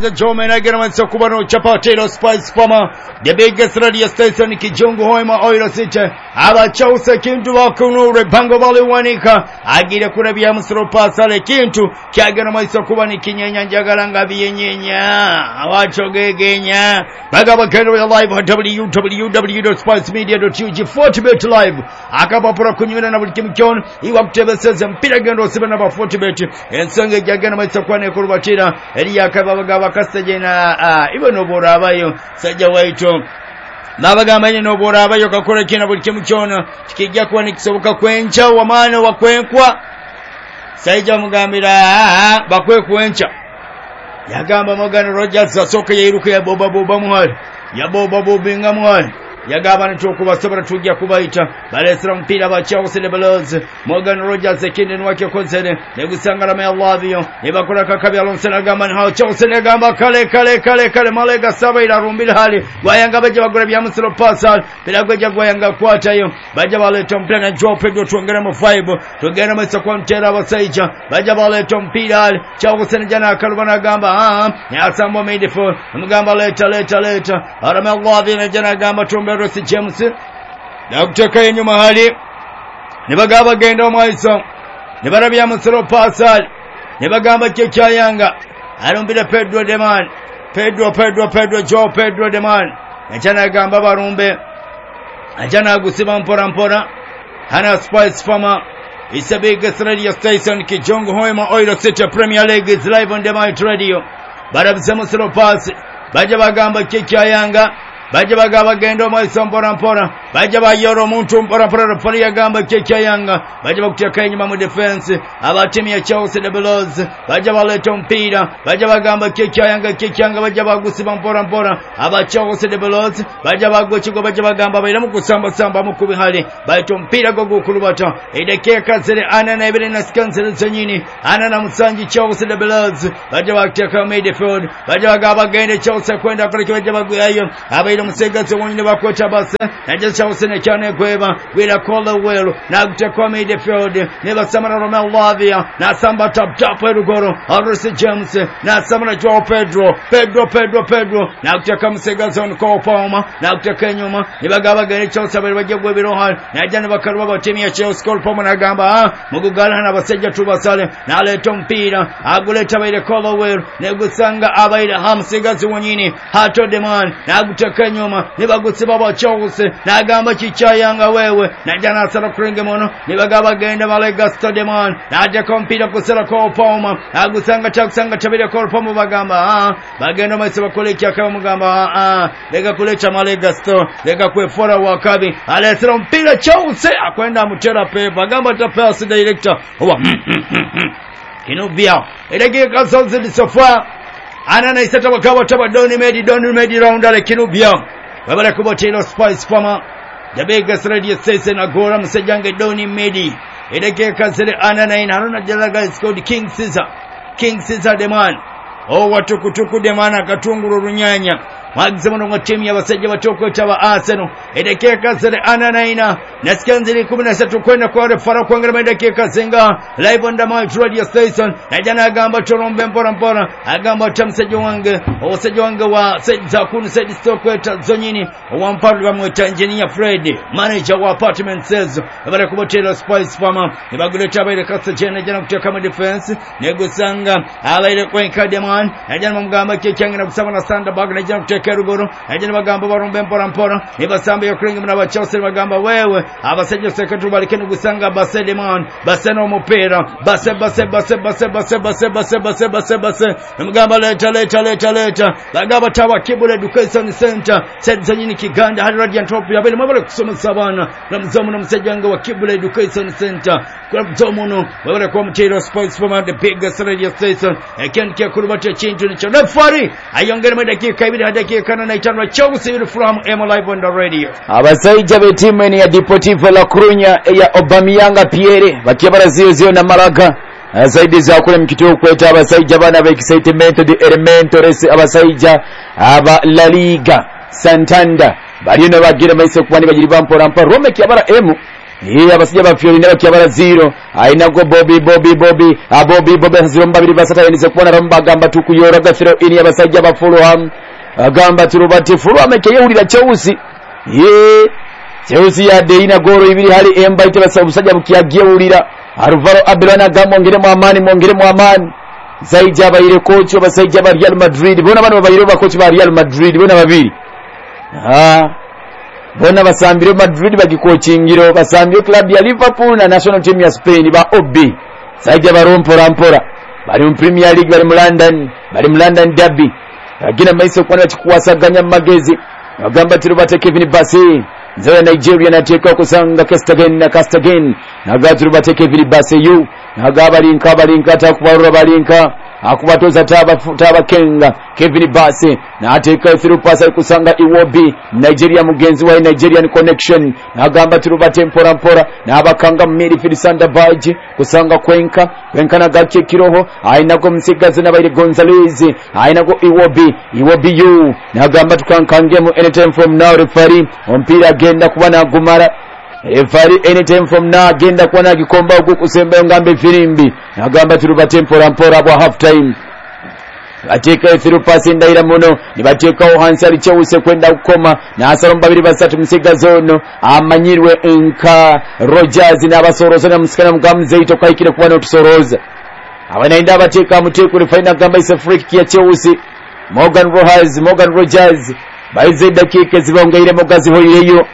the Jome Nagaram Sokubano Chapatero Spice Pama, the biggest radio station Kijongo Hoima Oil City, Aba Chausa Kintu Akunu, Rebango Valley Wanika, Agida Kurabia Musro Pasale Kintu, Kaganama Sokubani Kinya Jagaranga Vienya, Awacho Genya, Bagaba Kendra Live on www.spicemedia.ug 40bet live, Akapapura Kunyuna Kim, Iwak says and Piragano 7 about 40bet, and Sanga Jaganama Sokwane Kurbatira, Elia Kabagawa Castajena, even no Borabayo, Sajawaito. Nabagamba no Borabayo Kakurakina with Kim Chona, Kijakwanik Soka Quencha, Wamano Wakwenkwa, Saja Mugambira, Bakwe Quencha, Yagamba Morgan Rogers, Soka Yeruka, Boba Bobamuad, Yabobo Bingamuad. Yagabana Chokuba Sabra Tugia Kubaita, Balestrom Pida Bachos in the Belows, Morgan Rogers, the King and Waka Consede, Nebusangara Melavio, Evakuraka Kabialon Senagaman, how Chosenegamba, Kale, Malega Savida, Rumbilhali, Guayanga Grabiamusro Passal, Pilagoja Guayanga Quatayo, Bajavale Tompen and Joe Pedro to Gram of Fiber, to Ganamas of Quantera Saja, Bajavale Tompidal, Chosen Jana Carvana Gamba, Yasamba made it for Mugamba later, Aramel Lavin and Jana Gamba Tumba. James, Dr. Kainu Mahali, Nebagaba Gendo Maiso, Nebarabia Musoro Passal, Nebagamba Chayanga. I don't be the Pedro Deman, Pedro, Joe Pedro Deman, Ajana Gamba Barumbe, Ajana Gusiban Porampora, Hana Spice Farmer. It's the biggest radio station, Kijongo Hoima Oil City Premier League is live on Demite Radio. Barab Samusoro Pass, Bajabagamba Chayanga. Bajabagaba Gendo Maison Porampora, Bajaba Yoro Muntum Porampora, Gamba Chayanga, Bajabaka Kanyama Defense, Abatimia Chelsea the Belows, Bajaba Leton Pida, Bajabagamba Chayanga, Bajaba Gusiban Porampora, Abachos the Belows, Bajaba Gochugo Bajabagamba, Bayamuku Samba Mukubihali, Baiton Pida Gogu Kurubata, Edekeka Anna Neverina Scancer Zanini, Anna Musanji Chelsea the Belows, Bajabaka made the food, Bajabagaba Genda Chelsea Quenda Kurikabaguayo, Musega to one of our Bassa, and just house in a China Queva, with a collar well, now to come in the field, never summer Romel Lavia, not samba top Pedro, Horace James, not summer Joe Pedro, now to come Segas on Call Palma, now to Kenyuma, never gava Genicho, Sabaja Webirohan, Najanava Karava, Timmy Chelsea, Call Pomana Gamba, Mugugalana Vaseja Tubasale, now let Tom Peter, Aguleta by the collar well, Negusanga Abaida Ham Segas Wanini, Hato Demand, now to Nyuma, Nibagusibaba Chose, Nagamba Chichayanga Wewe, Najana Sara Kringamono, Nibagaba Genda Malegasto Demon, Naja Compita Kusela Call Palma, Agusanga Chaksanga Chabida Call Palma Bagamba, Bagano Masakulika Kamugamba, Lega Kulecha Malegasto, Lega Quefora Wakabi, Alessandro Pila Chose, Aquenda Mutera Pe, Bagamba Tapels director, Kinubia, Edege Casals in the sofa. Anana isata wakawa taba doni medi round ale Kinubia. Wabala Kubatino Spice Farmer. The biggest radio station Agora Msejange doni medi. Edeke Kasere Anana in Haruna Jalaga is called King Caesar the man. Oh watukutuku de mana katunguru runyanya. Magzamono wa timu ya waseja watoko chawa Arsenal. Edekeka zile ananaina. Nasikanzili 13 kwenda kwa refara kuangalia edekeka zinga. Live on the Might Radio Station. Najana agamba chorombe mpora. Agamba chamseja wange. Waseja wange wa seja kunu seji stokweta zonyini. Wampari wa mweta engineer Fred. Manager wa apartment says. Wabala kubotelo Spice Farmer. Nibagule chaba ile kasa jena jana kutia kama defense. Negusanga. Ala ile kwenye kademan. Najana mgamba kichangi na kusama na Sandberg. Najana kutia Kerugoro, Ajana Bagamba Barumbe Porampora, Ibasamba Yokring na Chelsea Bagamba Wewe, Abasejo Secretary Balikenu Gusanga Basedeman, Baseno Mopera, Basse, Mgamba later, Bagaba Tawa Kibule Education Center, said Zanini Kiganda, Radiant Trophy, Abel Maverick Summon Savannah, Ramzomono Sejanga wa Kibule Education Center, Club Zomono, Where Commentary Sports from the biggest radio station, I can't care Kurubata change to the Nefari, a younger Medaki Kabida Kana Naitana Chelsea from Emo Live on the radio. Abasaija betimu ya Deportivo La Coruña ya Aubameyang Pierre bakibara 0-0 na Malaga. Zaidi za kule mkituo kweta abasaija bana ba excitement de Elementores abasaija aba La Liga Santander barino bagira maise kwani bagiri bampora Rome kyabara emu abasajja ba Fiorina bakyabala 0 ayinago Bobby asaziromba babiri basatu ayinza kubona bagamba tukuyora gafiro ini abasajja ba Fulham agamba turubati Fulham ekeyewulira Chelsea Chelsea yadde ina goro ibiri hali embaite basaba busajja bukyagewulira Alvaro Abelana agamba mongeremu amaani Zaija bayire coach abasajja ba Real Madrid bona bano bayire ba coach ba Real Madrid bona babiri bona basambire Madrid bagikochingiro basambire club ya Liverpool na national team ya Spain ba OB Zaija barompora bali mu Premier League bali mu London derby agina maiso kwana chikuwasaganya magezi agamba tirubate Kevin Bassey nzewe Nigeria nateka kusanga Castagen nagatubate Kevin Bassey nagabalinka takubarura balinka akubatoza taba Kenga Kevin Bassey nateka through pass kusanga Iwobi Nigeria mugenzi wa Nigerian connection nagamba turubate mpora nabakanga midfield Sandabaji kusanga Kwenka nagake kiroho ainago msigazi nabaire Gonzalez ainago Iwobi you nagamba tukankange mu anytime from now referee ompira agenda kubana gumara referee anytime from now agenda kubana gikomba okukusemba ngambe firimbi nagamba turubate mpora bwa half time ateka through pass ndaira muno nibateka hansi ali Chelsea kwenda kukoma na asaro mbabiri basatu msigazi ono amanyirwe nka Rogers n'abasoroza na musikana mugamze ito kaikire kubana otusoroza abanainda bateka muteko refaina gamba isa free kick ya Chelsea Morgan Rogers baize dakika zibongeire mugazi hoyireyo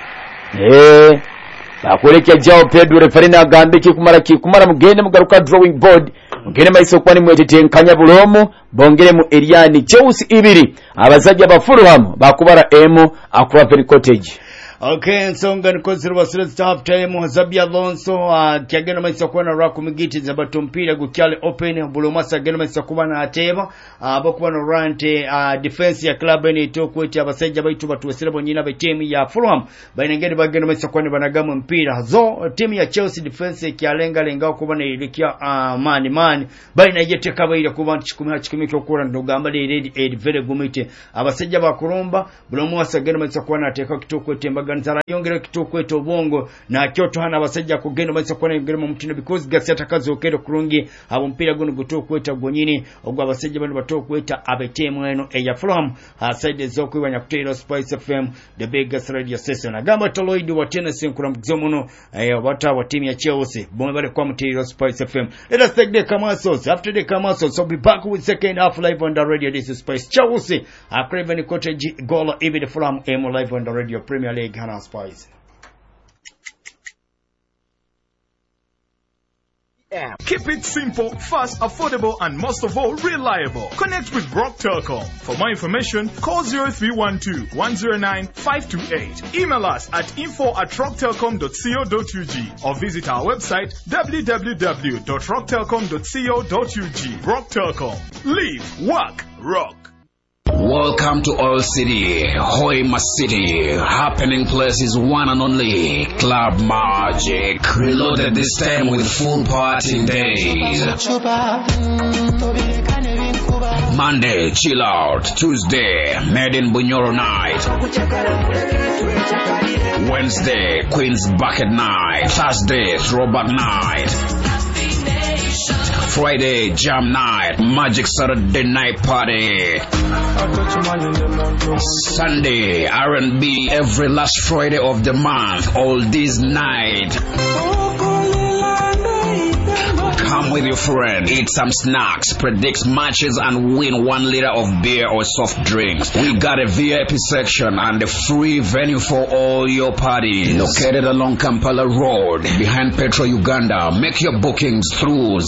bakureke Joao Pedro referina gambe kikumara mugende mugaruka drawing board mugende maiso kwani mwetete nkanya bulomo bongere mu Eliani Chelsea ibiri abazajja ba Fulham bakubara emo akuwa Pen Cottage. Okay, nsonga nikozira basirezi half time Zabi Alonso kyagenda maisa kubana rako migiti zabatumpira gukyale open bulomasa agenda maisa kubana ateba abokubana rante defense ya club ni tokweti abasajja baitu batuwesera bonyina be team ya Fulham bainengende bagenda maisa kubana banagama mpira zo team ya Chelsea defense kyalenga kubana ilikia man baina yete kabaira kubana chikumi kyokura ndogamba red very gumite abasajja bakurumba bulomasa agenda maisa kubana ateka kitokweti ganzara yongera kitokweto obongo na kyoto hana basajja kugenda maisa kwana yongera mu mutino because gasi atakazo okero kurungi abo mpira guno gutokweta gonyini ogwa basajja bano batokweta abetemu eno eya Fulham side zokwibanya kutero Spice FM the biggest radio station agamba toloid wa Tennessee nkura mzomuno wata wa team ya Chelsea bombe bale kwa mutero Spice FM. Let us take the commercials. After the commercials so be back with second half live on the radio. This is Spice Chelsea Craven Cottage goal even the Fulham emo live on the radio Premier League Hannah Spice. Keep it simple, fast, affordable, and most of all, reliable. Connect with Rock Telecom. For more information, call 0312-109-528. Email us at info@rocktelecom.co.ug or visit our website www.rocktelecom.co.ug. Rock Telecom. Live, work, rock. Welcome to Oil City, Hoima City. Happening place is one and only Club Magic. Reloaded this time with full party days. Monday, chill out. Tuesday, Made in Bunyoro night. Wednesday, Queen's Bucket night. Thursday, Throwback night. Friday, Jam night. Magic Saturday night party. Sunday, R&B every last Friday of the month. All this night. Come with your friend, eat some snacks, predict matches and win 1 liter of beer or soft drinks. We got a VIP section and a free venue for all your parties. Located along Kampala Road, behind Petro Uganda. Make your bookings through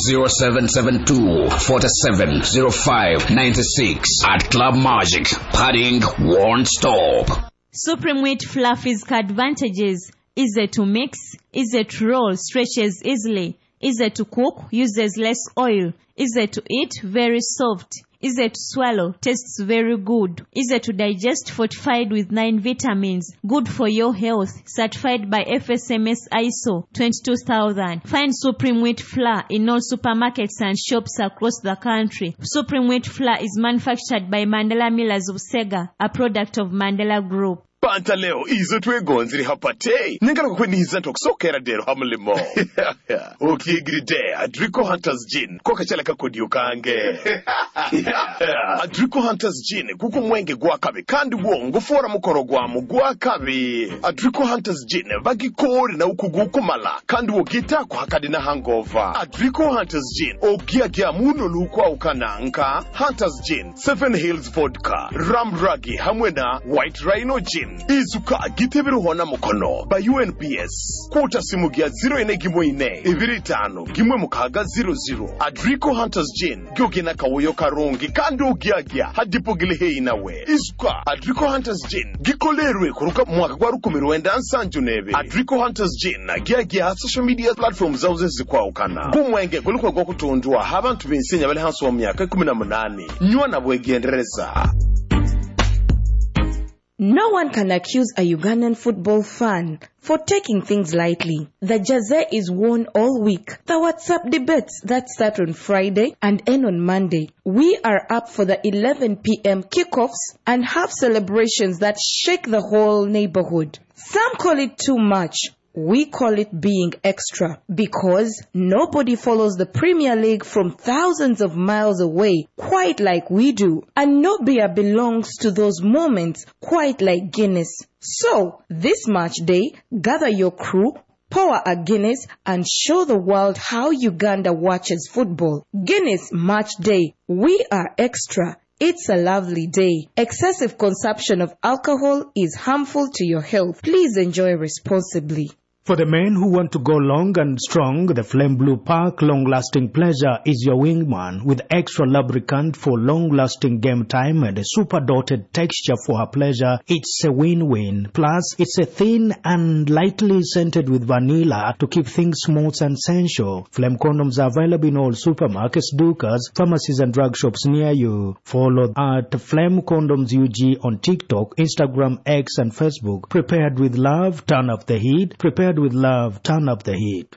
0772-470596 at Club Magic. Partying won't stop. Supreme Wheat Fluffy's advantages. Easy to mix, easy to roll, stretches easily. Easy to cook, uses less oil. Easy to eat, very soft. Easy to swallow, tastes very good. Easy to digest, fortified with 9 vitamins. Good for your health, certified by FSMS ISO 22000. Find Supreme Wheat Flour in all supermarkets and shops across the country. Supreme Wheat Flour is manufactured by Mandela Millers of Sega, a product of Mandela Group. Panta leo izo twegonziri hapate. Nengala kukweniza ntokusokera dero hamulimo. Okigiride Adrico Hunters Gin. Koka chala kakodi ukange. Adrico Hunters Gin. Kuku mwenge gwakabe. Kandi wongo fora mukoro gwamu gwakabe. Adrico Hunters Gin. Vagi kori na ukuguku mala. Kandi wogita kwa hakadi na hangover. Adrico Hunters Gin. Ogia muno lukwa ukananka. Hunters Gin. Seven Hills Vodka. Ram Ragi hamwena White Rhino Gin. Izuka gitebiru hona mukono. Ba UNPS. Quota simugia 0 Ibiritaano gimwe mukaga 00. Adrico Hunters Gin. Gyogina kawoyo karungi kandi ugiagia hadipogile hei nawe. Izuka Adrico Hunters Gin. Gikolerwe kuruka mwaka kwa rukumiruenda ansanju nebe. Adrico Hunters Gin. Giagia social media platforms zauze zikwa ukana. Kumwenge kulukwa kwa kutundua habantu binsenya bale hansu wa miaka 18. Nyua na bwegendereza. No one can accuse a Ugandan football fan for taking things lightly. The jersey is worn all week. The WhatsApp debates that start on Friday and end on Monday. We are up for the 11 p.m. kickoffs and have celebrations that shake the whole neighborhood. Some call it too much. We call it being extra because nobody follows the Premier League from thousands of miles away quite like we do. And no beer belongs to those moments quite like Guinness. So, this match day, gather your crew, pour a Guinness and show the world how Uganda watches football. Guinness Match Day. We are extra. It's a lovely day. Excessive consumption of alcohol is harmful to your health. Please enjoy responsibly. For the men who want to go long and strong, the Flame Blue Park Long-Lasting Pleasure is your wingman with extra lubricant for long-lasting game time and a super dotted texture for her pleasure. It's a win-win. Plus, it's a thin and lightly scented with vanilla to keep things smooth and sensual. Flame condoms are available in all supermarkets, Dukas, pharmacies and drug shops near you. Follow at Flame Condoms UG on TikTok, Instagram, X and Facebook. Prepared with love, turn up the heat. Prepared with love, turn up the heat.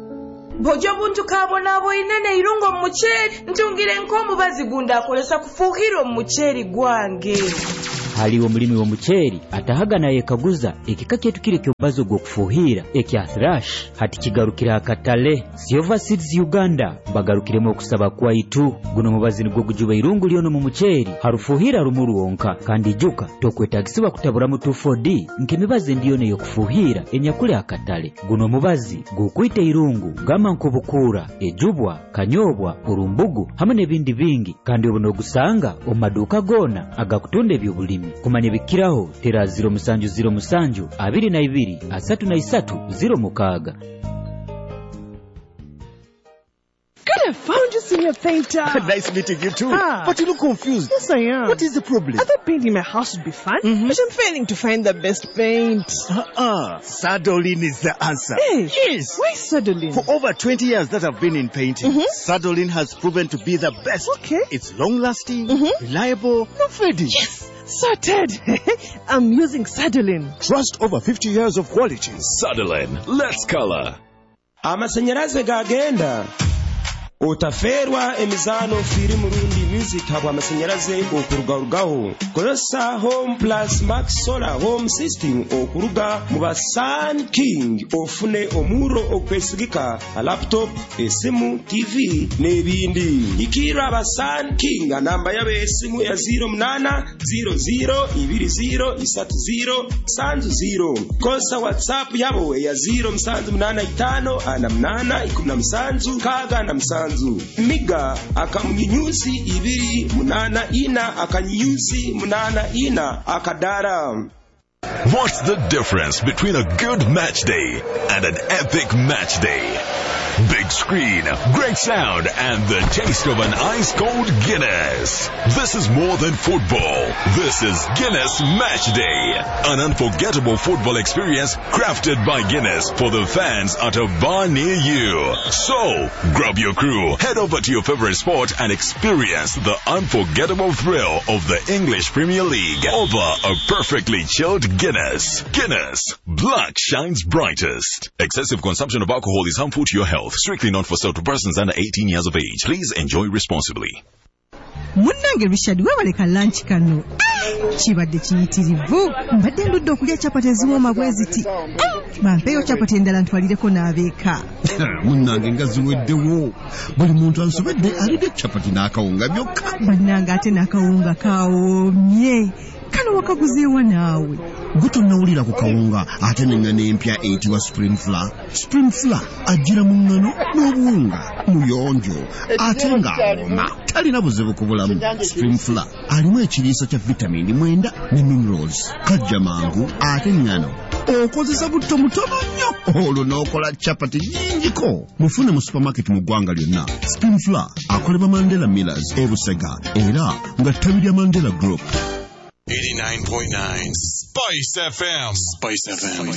Bojo buntu kabona boinene irungo mucheri ntungire nkomu bazigunda akolesa kufuhira mucheri gwange. Haliwo mulimi wo mucheri atahagana yekaguza ekika kyetu kire kyobazo go kufuhira ekya thrash hati kigarukira akatale Silver Seeds Uganda bagarukiremo okusaba kwa itu guno mubazini go kujuba irungu lyono mu mucheri harufuhira rumuru wonka kandi juka tokwetagisibwa kutabura mu 2,4D nkemibaze ndiyo ne yokufuhira enyakule akatale guno mubazi go kwite irungu gama nkobukura ejubwa kanyobwa urumbugu hamwe nebindi bingi kandi obuno gusanga omaduka gona agakutunde byobulimi kumanya bikiraho tera 0707 22 33 06. I found you, Senior Painter. Nice meeting you too. But you look confused. Yes, I am. What is the problem? I thought painting my house would be fun, but I'm failing to find the best paint. Sadolin is the answer. Hey, yes. Why Sadolin? For over 20 years that I've been in painting, Sadolin has proven to be the best. Okay. It's long-lasting, reliable, no fading. Yes. Sorted. I'm using Sadolin. Trust over 50 years of quality. Sadolin. Let's color. Amasanyaraze gagenda. Otaferwa emizano firi murundi music habwa amasanyaraze okurugarugaho kosa home plus max solar home system okuruga muba Sun King ofune omuro okwesigika a laptop esimu TV nebindi ikira aba Sun King anamba yabe esimu ya 08202030 kosa WhatsApp yabo ya 0785 kaga na Miga akamunyusi 284 akanyusi 84 akadara. What's the difference between a good match day and an epic match day? Big screen, great sound, and the taste of an ice-cold Guinness. This is more than football. This is Guinness Match Day. An unforgettable football experience crafted by Guinness for the fans at a bar near you. So, grab your crew, head over to your favorite sport and experience the unforgettable thrill of the English Premier League over a perfectly chilled Guinness. Guinness. Black shines brightest. Excessive consumption of alcohol is harmful to your health. Strictly not for sale to persons under 18 years of age. Please enjoy responsibly. Munange bishadi wewe leka lunch kanu. Kibadde kiyitirivu. Mbadde ndudde okulya capati eziwooma bwe ziti. Bampeeyo capati endala ntwalireko n'abeeka. Munnange nga ziweddewo. Buli muntu ansobedde alidde capati n'akawunga byokka. Bannange ate n'akawunga kawoomye. Kano wakaguzeewa naawe? Gutonnawulira ku kawunga ate n'engano empya eyitibwa spring flour. Spring flour ajjira mu ngano n'obuwunga muyonjo ate ng'awoma talina buzibu ku bulamu. Spring flour alimu ekiriisa kya vitamini 9 ne minerals. Kajja mangu ate ngano okozesa butto mutono nnyo olwo n'okola capati nnyingiko. Mufune mu supermarket mu ggwanga lyonna. Spring flour akolebwa Mandela Millers e Busega era nga ttabi lya Mandela Group. 89.9 Spice FM. Spice FM.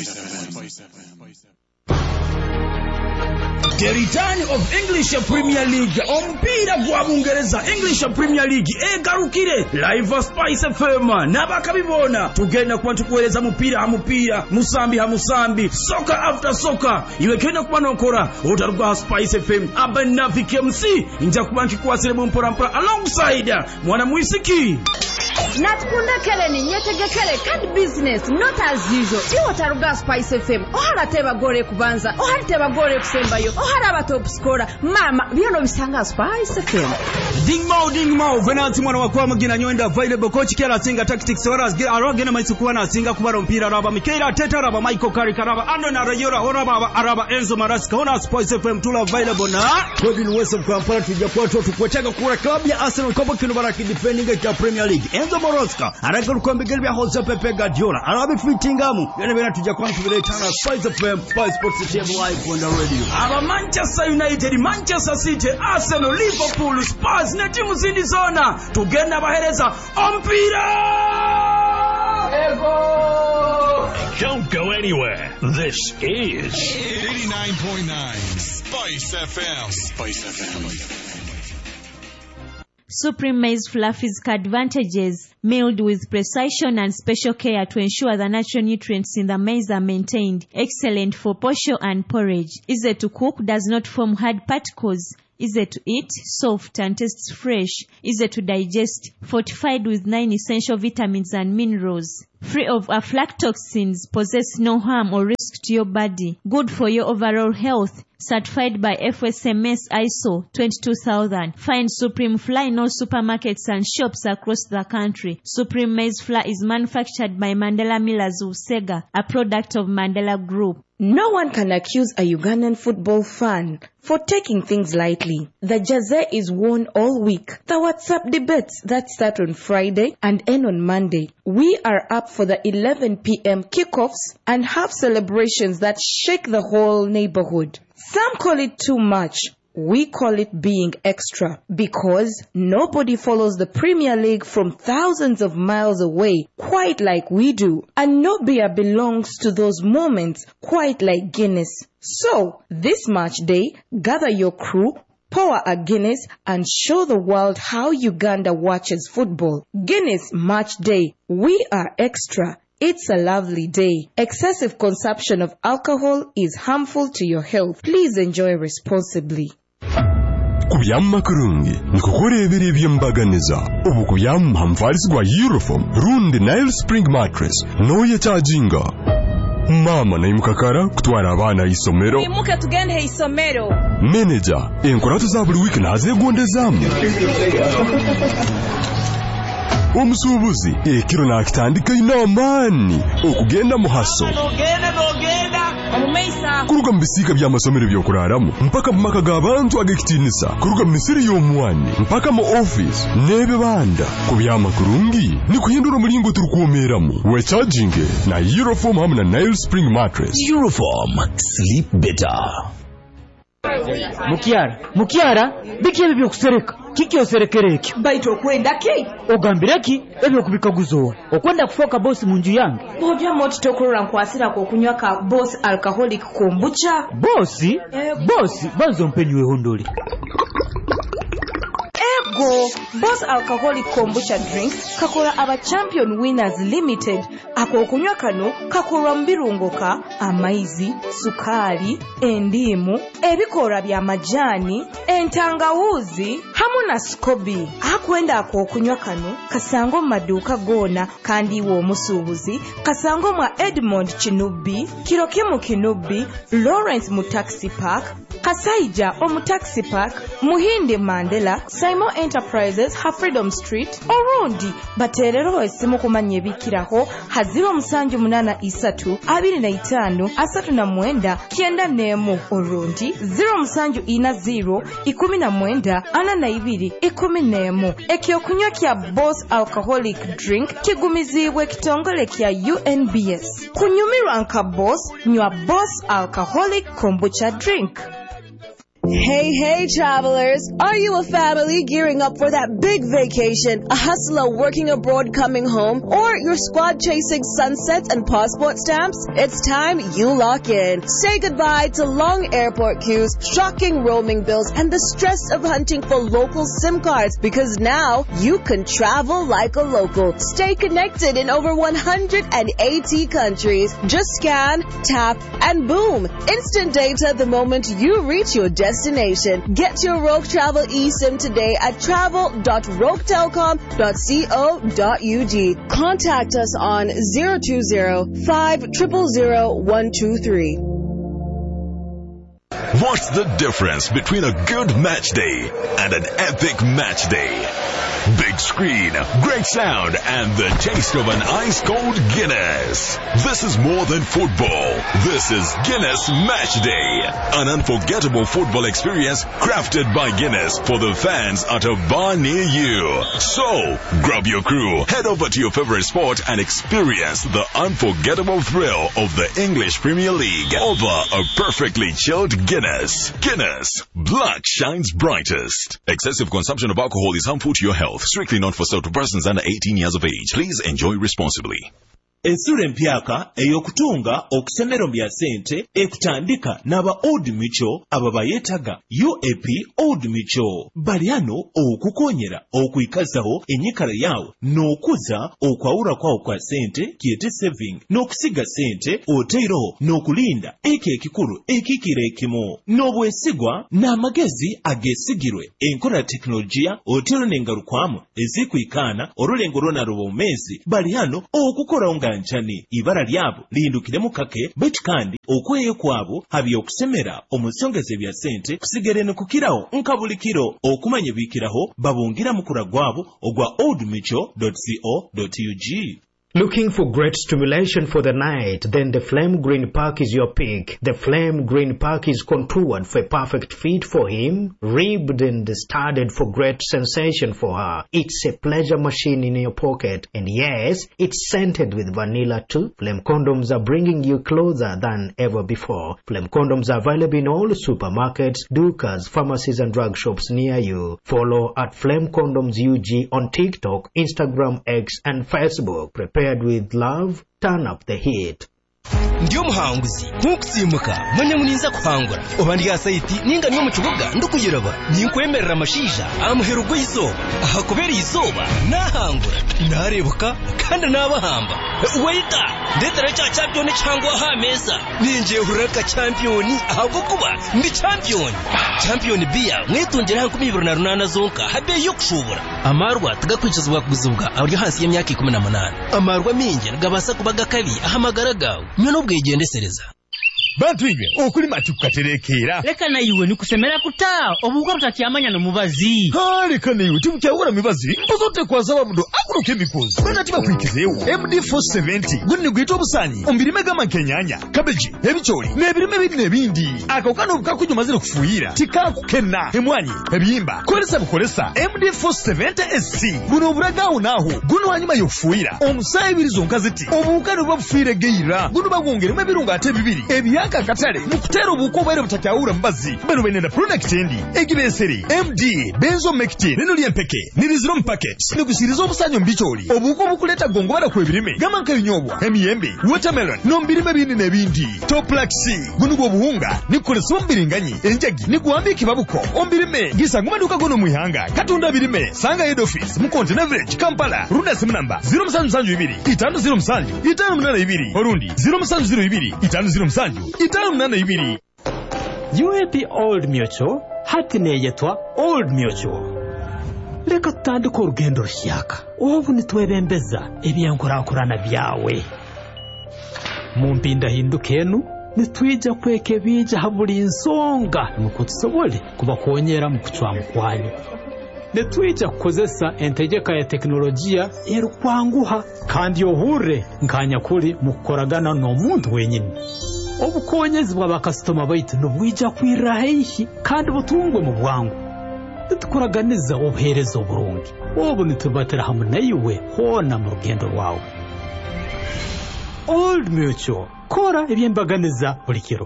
The return of English Premier League. Omupiira gwa Bungereza English Premier League egarukire live Spice FM n'abakabibona tugenda kuba tukuweereza mupiira musambi soccer after soccer iwe kenda kuba nokora otaruga Spice FM abana KMC nja kuba nkikwasire mu mpora alongside mwana muisiki Natkunda keleni nyetegekele kandi business not as usual. Iwo taruga Spice FM. Ohara teba gore kubanza. Ohara teba gore kusembayo. Ohara abatop scorer. Mama byono bisanga Spice FM. Ding mau venanti mwana wakwa magina nyonda available coach kera singa tactics horas get arogena maisukuwa na singa kubara mpira raba Mikaela Teta raba Michael Carrick raba Ando na Rayora oraba araba Enzo Maraska ona Spice FM tula available na Kevin West of Kampala tujakuwa tukuwetega kura club ya Arsenal kobo kinu baraki defending ya Premier League Enzo Maraska araka lukombe gelbya Jose Pepe Guardiola arabi fitingamu bena tujakuwa tubiletana Spice FM Spice Sports TV live on the radio aba Manchester United Manchester City Arsenal Liverpool Spurs na timu zindi zona tugenda bahereza ompira Don't go anywhere. This is 89.9 Spice FM. Spice FM. Supreme Maize Flour Physical advantages, milled with precision and special care to ensure the natural nutrients in the maize are maintained. Excellent for posho and porridge. Easy to cook, does not form hard particles. Easy to eat, soft and tastes fresh. Easy to digest, fortified with 9 essential vitamins and minerals. Free of aflatoxins, possess no harm or risk to your body. Good for your overall health. Certified by FSMS ISO 22000. Find Supreme Flour in all supermarkets and shops across the country. Supreme Maize Flour is manufactured by Mandela Millers Busega, a product of Mandela Group. No one can accuse a Ugandan football fan for taking things lightly. The jersey is worn all week. The WhatsApp debates that start on Friday and end on Monday. We are up for the 11 p.m. kickoffs and have celebrations that shake the whole neighborhood. Some call it too much. We call it being extra because nobody follows the Premier League from thousands of miles away quite like we do. And no beer belongs to those moments quite like Guinness. So, this match day, gather your crew, pour a Guinness and show the world how Uganda watches football. Guinness Match Day. We are extra. It's a lovely day. Excessive consumption of alcohol is harmful to your health. Please enjoy responsibly. Kubyamma kurungi nikukurebera ebyembaganiza ubu kubyamma mfarisibwa Euroform rundi Nile Spring Mattress noye charginga mama na imukakara kutwara abana isomero imuke tugende isomero manager enkoratu za buri week nazegondezamu omusubuzi ekiro nakitandika inamani okugenda muhaso kuruga mbisika bya masomero byokuraramu mpaka mumaka g'abantu agekitinisa kuruga misiri y'omwani mpaka mu office nebe banda kubyama kurungi ni kuhindura mulingo turukomeramu we charging na Euroform hamwe na Nile Spring Mattress. Euroform, sleep better. Mukiara biki ebyo kusereka kiki oserekereke baito kwenda ki ogambira ki ebyo kubikaguzo okwenda kufoka boss munju yange bojja moti tokorora nkwasira ko kunywa ka boss alcoholic kombucha boss bazo mpenywe hondoli ako Boss Alcoholic Kombucha drink kakola aba Champion Winners Limited. Ako okunywa kano kakolwa mbirungoka, amaizi, sukali, endimu, ebikora bya majani, entangawuzi hamu na skobi. Akwenda ako okunywa kano kasango maduka gona kandi wo omusuubuzi, kasango mwa Edmond Kinubi, Kirokimu Kinubi, Lawrence mu Taxi Park, Kasaija omu Taxi Park, Muhinde Mandela, Simon Enterprises ha Freedom Street, orundi baterero esimu kumanya ebikiraho ha 0783 25 39 94 orundi 0740 19 42 14. Ekyo kunywa kya Boss Alcoholic Drink kigumizibwe kitongole kya UNBS. Kunyumirwa nka Boss, nywa Boss Alcoholic Kombucha Drink. Hey travelers, are you a family gearing up for that big vacation, a hustler working abroad coming home, or your squad chasing sunsets and passport stamps? It's time you lock in. Say goodbye to long airport queues, shocking roaming bills, and the stress of hunting for local SIM cards, because now you can travel like a local. Stay connected in over 180 countries. Just scan, tap, and boom! Instant data the moment you reach your destination. Get your Rogue Travel eSIM today at travel.roguetelecom.co.ug. Contact us on 020-500-123. What's the difference between a good match day and an epic match day? Big screen, great sound, and the taste of an ice-cold Guinness. This is more than football. This is Guinness Match Day. An unforgettable football experience crafted by Guinness for the fans at a bar near you. So, grab your crew, head over to your favorite sport and experience the unforgettable thrill of the English Premier League over a perfectly chilled Guinness. Guinness, black shines brightest. Excessive consumption of alcohol is harmful to your health. Strictly not for sale to persons under 18 years of age. Please enjoy responsibly. Ensura empyaka eyokutunga okusemero bya sente ekutandika n'aba Old Mutual aba bayetaga UAP Old Mutual. Baliano okukonyera okuyikazaho enyikala yawo n'okuza okwawula kwawo kwa sente kiyete saving n'okusiga sente oteeroho n'okulinda ekikulu ekikira ekimu n'obwesigwa n'amagezi agesigirwe enkola teknologiya oteero n'engalukwamu ezikuyikaana olulengo lwonaloba omezi baliano okukola njani ibara lyabo lindukiremu kake betikandi okweyo kwabo habi okusemera omusongeze bya sente kusigerene kukiraho nkabulikiro okumanya bikiraho babungira mukura gwabo ogwa oldmutual.co.ug. Looking for great stimulation for the night? Then the Flame Green Park is your pick. The Flame Green Park is contoured for a perfect fit for him, ribbed and studded for great sensation for her. It's a pleasure machine in your pocket, and yes, it's scented with vanilla too. Flame condoms are bringing you closer than ever before. Flame condoms are available in all supermarkets, Dukas, pharmacies and drug shops near you. Follow at Flame Condoms UG on TikTok, Instagram, X and Facebook. Prepared with love, turn up the heat. Ndiyo muhanguzi nkukutsimuka manya muninza kuhangura obandiga saiti ninga niyo mukibuga ndukuyiraba ninkwemerera amashisha amuherugo izuba ahakubera izuba nahangura narebuka kandi nabahamba waita ndetera cha champion cyangwa hameza ninje huraka champion ahubwo kuba ndi champion bia mwitongera 2028 zonka habe yo kushubura amarwa tugakwicizwa kuguzubwa abari hasi y'imyaka 18 amarwa minge ngabasa kubaga kabi ahamagara gawe nyo bwegendesereza bantu ibe okuli matu kukaterekera leka na iwe nikusemera kutaa obuka tutakyamanya no mubazi ha leka na iwe timukyawura mibazi mpozote kwazaba mudo akuruke mikozi bana tiba kwikizeewo MD470 gunni gwito obusanyi ombirime gama kenyanya cabbage ebicholi nebirime bidine bindi akokano bukakunyumazire kufuira tikakukenna emwanyi ebiyimba kolesa bukolesa MD470SC guno obulagawo naho guno hanyuma yofuira omusayi birizo nkaziti obukano bwafuire geira guno bagwongere mebirunga ate bibiri aka katale mukutero bukobaire butakyawura mbazi bano benenda product endi egibeseri MD benzo mectin nino lyempeke niriziro packets nigusirizo obusanyo mbicholi obuko bukuleta gongo bala kwebirime gama nkanyobwa emiyembe watermelon nombirime bindi nebindi Toplaxi gunugo buhunga nikole sombiringanyi enjagi nikuambiki babuko ombirime gisa ngumaduka gono muihanga katunda birime sanga head office mukonte na village Kampala runda simu namba 0772 507 582 orundi 0702 507 582 UAP Old Mutual hati neyetwa Old Mutual. Leka tutandika urugendo rushyaka obu nitwebembeza ebyankorakorana byawe mu mpinda hindukenu nitwija kweke bija haburi insonga nuko tusobole kubakonyera mu kucwa mukwanyu netwija kukozesa entegeka ya teknolojia erukwanguha kandi ohure nkanya kuri mukoragana no muntu wenyine obukonyezi bw'abakastoma baitu nubwija kwirahihi kandi butungwe mu bwangu nitukoraganiza obuherezo burungi obu nitubatera hamwe nayiwe hona mu rugendo rwawe Old Mutual kora ebyembaganiza buli kiro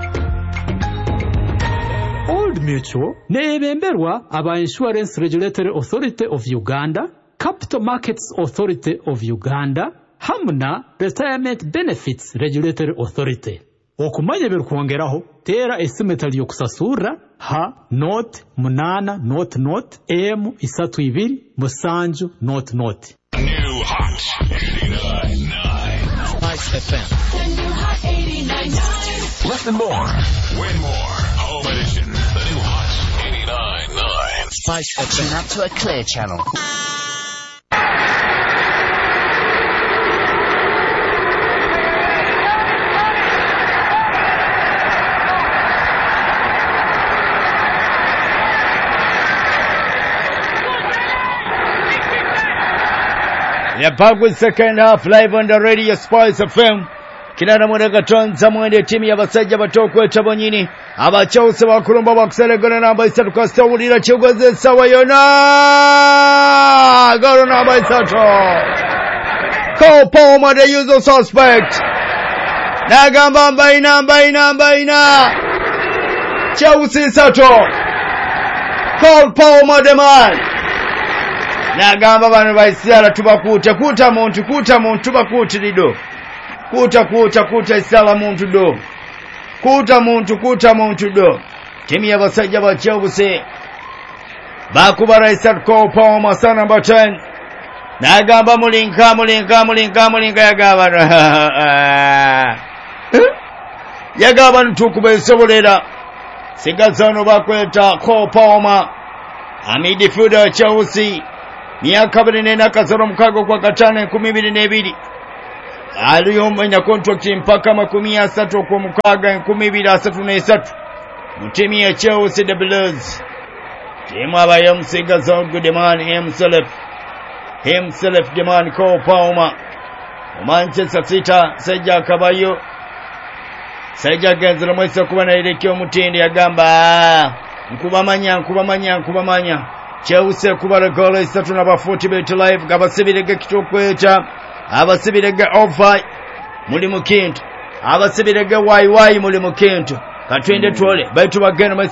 Old Mutual nebemberwa aba Insurance Regulatory Authority of Uganda, Capital Markets Authority of Uganda, hamna Retirement Benefits Regulatory Authority. Okumanya birukwongeraho tera esimetali yokusasura ha note munana note note m 32 musanju note note. New Hot 89.9 Spice FM. The new Hot 89.9. Listen more, win more. Home edition. The new Hot 89.9. Spice FM. Tune up to a clear channel. Yeah, back with second half live on the radio Spice FM. Kinana mwega tonza mwende timu y'abasajja batokwe tabonyini abachose bakulumba bakuselegana namba 3 kastawulira kigoze sawa yona garo namba 3 Cole Palmer the usual suspect nagamba mbaina Chelsea Sato Cole Palmer the man nagamba bano baisiala tubakuta kuta muntu tubakutirido kuta isala muntu do kuta muntu do timu y'abasajja ba Chelsea bakubara isat ko Palmer sana batan nagamba mulinka yagaba ntukuba esobolera sigazano bakweta ko Palmer midfielder wa Chelsea myaka 24 kwa katano 12 aliyomenya contract mpaka 30 kwa mukaga 2023 mutimu ya Chelsea the Blues timu abayamusiga za good man himself the man Cole Palmer Manchester City Seja Kabayo Seja genzera mwese kubana irekyo mutindi yagamba nkubamanya Chelsea kubara goal 3 na ba 40 bet live gabasibirege kitokwecha abasibirege over muri mukintu abasibirege why muri mukintu katwende tole baitu bagenda